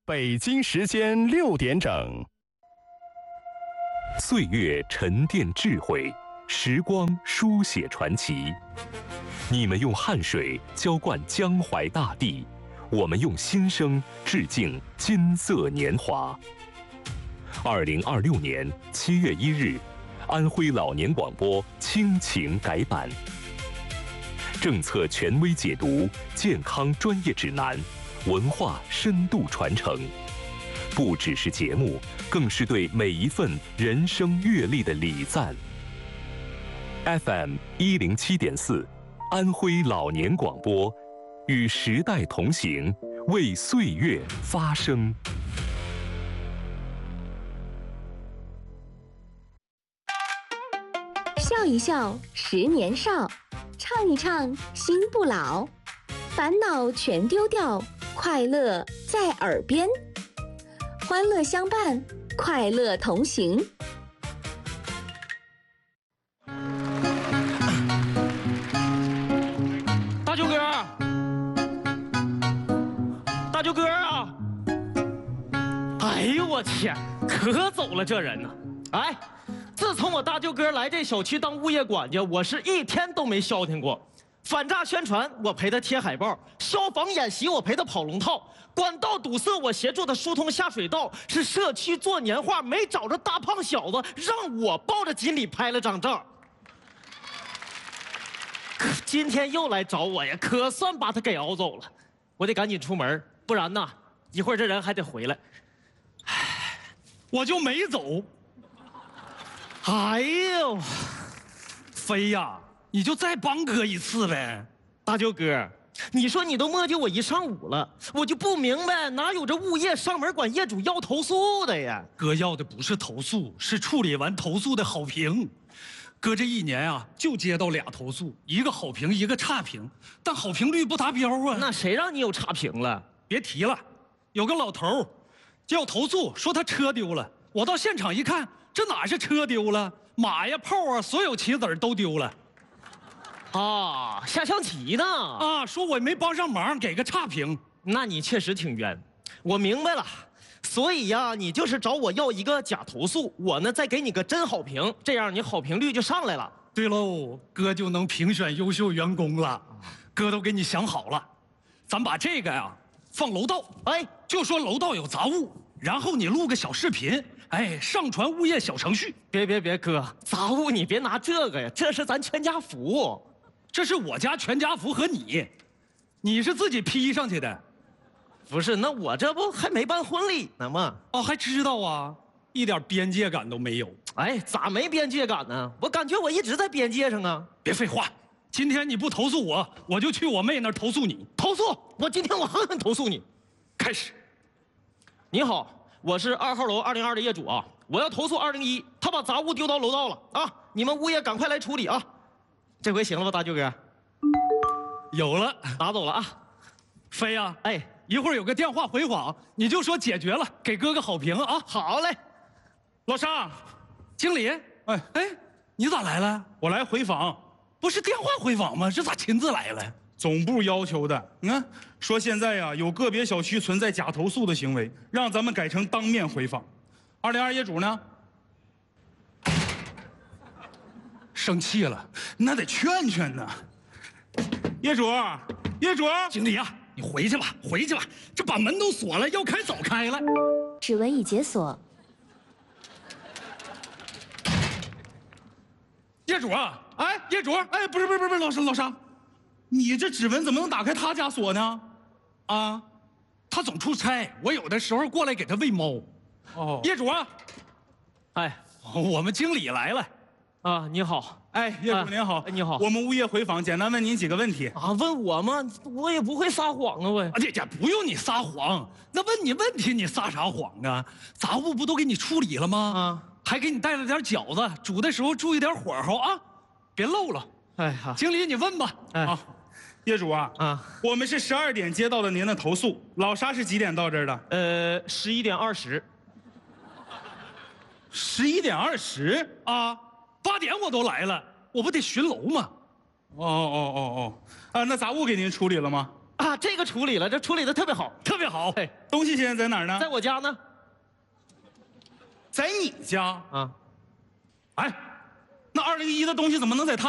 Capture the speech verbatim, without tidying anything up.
北京时间六点整。 岁月沉淀智慧，时光书写传奇。你们用汗水浇灌江淮大地，我们用心声致敬金色年华。二零二六年七月一日，安徽老年广播亲情改版，政策权威解读，健康专业指南，文化深度传承。不只是节目，更是对每一份人生阅历的礼赞。F M 一零七点四，安徽老年广播，与时代同行，为岁月发声。 笑一笑，十年少；唱一唱，心不老。烦恼全丢掉，快乐在耳边。欢乐相伴，快乐同行。 大舅哥，大舅哥啊！哎呦我天，可走了这人呢！哎，自从我大舅哥来这小区当物业管家，我是一天都没消停过。反诈宣传，我陪他贴海报；消防演习，我陪他跑龙套；管道堵塞，我协助他疏通下水道；是社区做年画，没找着大胖小子，让我抱着锦鲤拍了张照。可今天又来找我呀，可算把他给熬走了。我得赶紧出门，不然呐，一会儿这人还得回来。唉， 我就没走。 哎呦， 飞呀！你就再帮哥一次呗， 大舅哥，你说你都磨叽我一上午了，我就不明白哪有这物业上门管业主要投诉的呀？ 哥要的不是投诉，是处理完投诉的好评。哥这一年啊，就接到俩投诉，一个好评，一个差评，但好评率不达标啊。 那谁让你有差评了？ 别提了，有个老头要投诉，说他车丢了。我到现场一看，这哪是车丢了，马呀、炮啊，所有棋子都丢了。 啊，下象棋呢？ 啊，说我没帮上忙，给个差评。 那你确实挺冤，我明白了。所以呀，你就是找我要一个假投诉，我呢再给你个真好评，这样你好评率就上来了。 对喽，哥就能评选优秀员工了。哥都给你想好了，咱把这个呀放楼道，哎，就说楼道有杂物，然后你录个小视频，哎，上传物业小程序。 别别别，哥，杂物你别拿这个呀，这是咱全家福。 这是我家全家福和你，你是自己 P 上去的， 不是？那我这不还没办婚礼呢吗？ 哦，还知道啊，一点边界感都没有。 哎，咋没边界感呢？我感觉我一直在边界上啊。 别废话，今天你不投诉我，我就去我妹那儿投诉你。 投诉？我今天我狠狠投诉你。 开始。 你好，我是二号楼二零二的业主啊，我要投诉二零一，他把杂物丢到楼道了啊，你们物业赶快来处理啊。这回行了吧，大舅哥？ 有了， 拿走了啊。 飞呀， 哎， 一会儿有个电话回访，你就说解决了，给哥个好评啊。 好嘞。 老沙，经理，哎哎，你咋来了？ 我来回访， 不是电话回访吗？这咋亲自来了？ 总部要求的。你看，说现在呀，有个别小区存在假投诉的行为，让咱们改成当面回访。二零二业主呢？ 生气了，那得劝劝呢。 业主，业主， 经理啊，你回去吧，回去吧，这把门都锁了，要开早开了。 指纹已解锁。 业主啊，哎，业主，哎，不是不是不是，老沙老沙， 你这指纹怎么能打开他家锁呢？ 啊，他总出差，我有的时候过来给他喂猫。 哦， 业主啊， 哎， 我们经理来了。 啊，你好， 哎，业主您好， 哎，你好， 我们物业回访，简单问您几个问题啊？问我吗？我也不会撒谎啊，我。 啊，这这不用你撒谎，那问你问题你撒啥谎啊？杂物不都给你处理了吗？啊，还给你带了点饺子，煮的时候注意点火候啊，别漏了。 哎哈， 经理你问吧。 哎、 啊，业主啊，啊，我们是十二点接到的您的投诉，老沙是几点到这儿的？ 呃，十一点二十。 十一点二十啊。八点我都来了，我不得巡楼吗？ 哦哦哦哦，啊，那杂物给您处理了吗？ 啊，这个处理了，这处理的特别好， 特别好。 嘿， 东西现在在哪儿呢？ 在我家呢。 在你家。 啊， 哎，那二零一的东西怎么能在他